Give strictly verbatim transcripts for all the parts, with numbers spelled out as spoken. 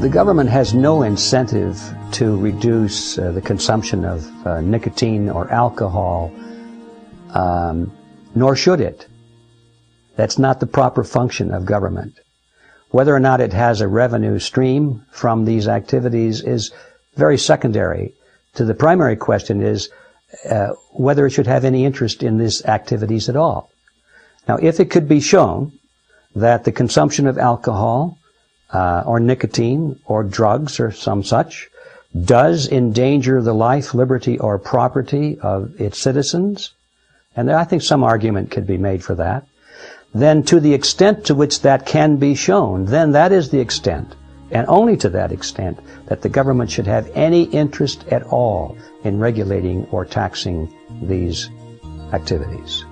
The government has no incentive to reduce uh, the consumption of uh, nicotine or alcohol, um, nor should it. That's not the proper function of government. Whether or not it has a revenue stream from these activities is very secondary. To the primary question is uh, whether it should have any interest in these activities at all. Now, if it could be shown that the consumption of alcohol uh, or nicotine or drugs or some such does endanger the life, liberty, or property of its citizens, and I think some argument could be made for that, then to the extent to which that can be shown, then that is the extent, and only to that extent, that the government should have any interest at all in regulating or taxing these activities.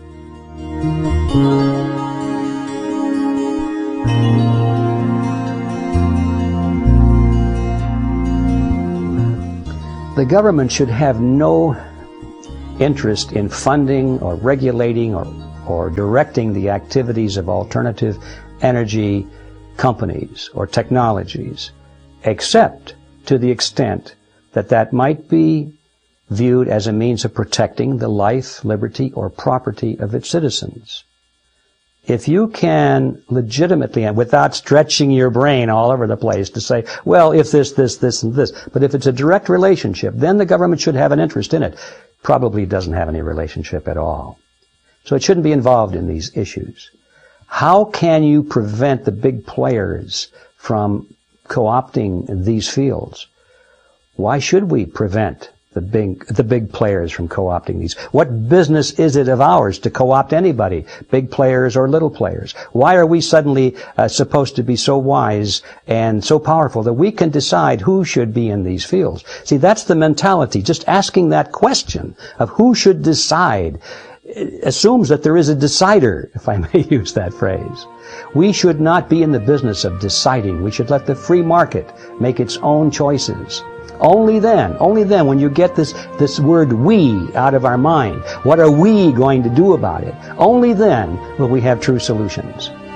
The government should have no interest in funding or regulating or, or directing the activities of alternative energy companies or technologies, except to the extent that that might be viewed as a means of protecting the life, liberty, or property of its citizens. If you can legitimately, and without stretching your brain all over the place to say, well, if this, this, this, and this, but if it's a direct relationship, then the government should have an interest in it. Probably doesn't have any relationship at all. So it shouldn't be involved in these issues. How can you prevent the big players from co-opting these fields? Why should we prevent the big, the big players from co-opting these? What business is it of ours to co-opt anybody, big players or little players? Why are we suddenly uh, supposed to be so wise and so powerful that we can decide who should be in these fields? See, that's the mentality. Just asking that question of who should decide assumes that there is a decider, if I may use that phrase. We should not be in the business of deciding. We should let the free market make its own choices. Only then, only then, when you get this, this word we out of our mind, what are we going to do about it? Only then will we have true solutions.